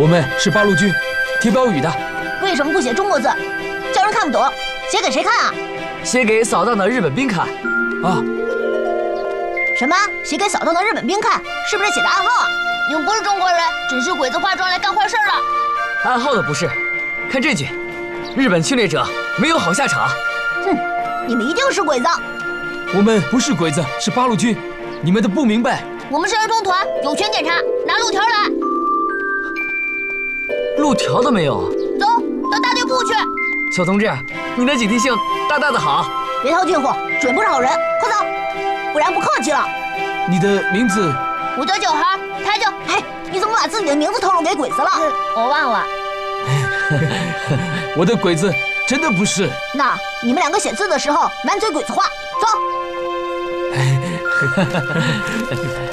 我们是八路军，贴标语的。 为什么不写中国字？叫人看不懂，写给谁看啊？ 写给扫荡的日本兵看。 啊， 什么？写给扫荡的日本兵看？是不是写的暗号啊？你们不是中国人，只是鬼子化妆来干坏事了。 暗号的不是，看这句：日本侵略者没有好下场。 哼，你们一定是鬼子。 我们不是鬼子，是八路军，你们都不明白。 我们是儿童团，有权检查，拿路条来。 路条都没有。 走到大队部去。 小同志，你的警惕性大大的好。 别套近乎，准不是好人，快走，不然不客气了。 你的名字？ 我叫小孩，他叫……哎，你怎么把自己的名字透露给鬼子了？我忘了。 我的鬼子真的不是。 那你们两个写字的时候满嘴鬼子话，走。